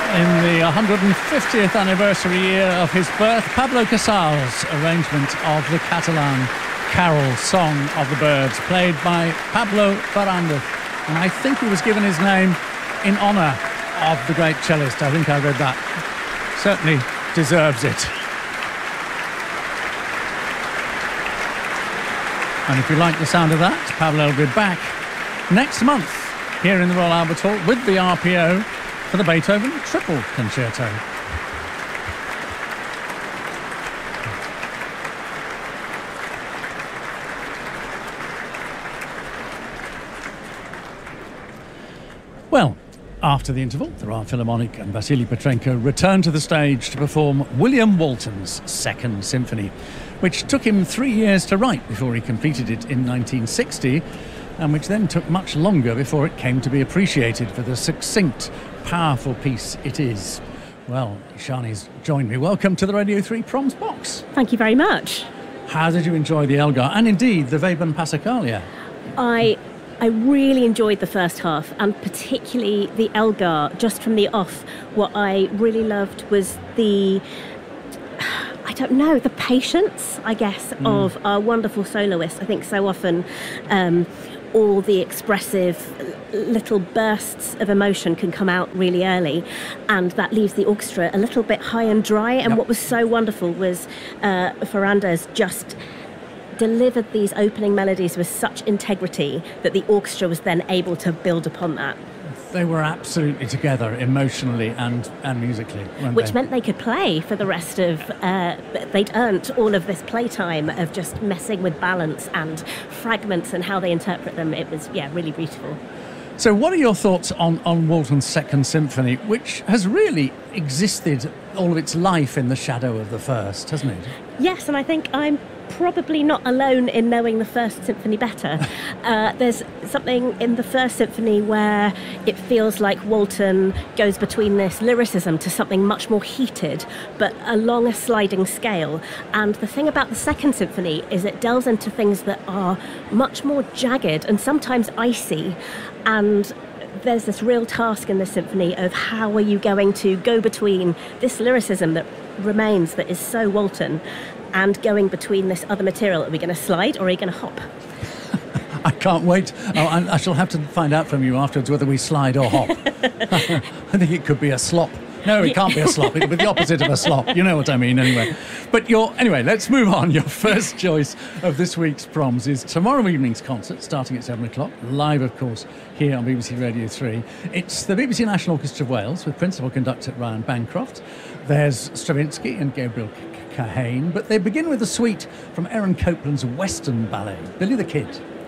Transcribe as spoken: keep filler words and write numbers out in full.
In the one hundred fiftieth anniversary year of his birth, Pablo Casals' arrangement of the Catalan carol Song of the Birds, played by Pablo Ferrandez. And I think he was given his name in honour of the great cellist. I think I read that. Certainly deserves it. And if you like the sound of that, Pablo will be back next month here in the Royal Albert Hall with the R P O for the Beethoven Triple Concerto. Well, after the interval, the Royal Philharmonic and Vasily Petrenko returned to the stage to perform William Walton's Second Symphony, which took him three years to write before he completed it in nineteen sixty, and which then took much longer before it came to be appreciated for the succinct, powerful piece it is. Well, Shani's joined me. Welcome to the Radio three Proms Box. Thank you very much. How did you enjoy the Elgar and indeed the Webern Passacaglia? I I really enjoyed the first half, and particularly the Elgar. Just from the off, what I really loved was the, I don't know, the patience, I guess, mm. of our wonderful soloist. I think so often um, all the expressive little bursts of emotion can come out really early, and that leaves the orchestra a little bit high and dry. And yep. what was so wonderful was uh, Ferrandez just delivered these opening melodies with such integrity that the orchestra was then able to build upon that. They were absolutely together emotionally and, and musically, weren't Which they? meant they could play for the rest of... Uh, they'd earned all of this playtime of just messing with balance and fragments and how they interpret them. It was, yeah, really beautiful. So what are your thoughts on, on Walton's Second Symphony, which has really existed all of its life in the shadow of the first, hasn't it? Yes, and I think I'm probably not alone in knowing the First Symphony better. Uh, there's something in the First Symphony where it feels like Walton goes between this lyricism to something much more heated, but along a sliding scale. And the thing about the Second Symphony is it delves into things that are much more jagged and sometimes icy. And there's this real task in the symphony of how are you going to go between this lyricism that remains, that is so Walton, and going between this other material. Are we going to slide or are we going to hop? I can't wait. Oh, I, I shall have to find out from you afterwards whether we slide or hop. I think it could be a slop. No, it can't be a slop. It could be the opposite of a slop. You know what I mean, anyway. But your anyway, let's move on. Your first choice of this week's proms is tomorrow evening's concert, starting at seven o'clock, live, of course, here on B B C Radio three. It's the B B C National Orchestra of Wales with principal conductor Ryan Bancroft. There's Stravinsky and Gabriel Kahane, but they begin with a suite from Aaron Copland's Western ballet, Billy the Kid.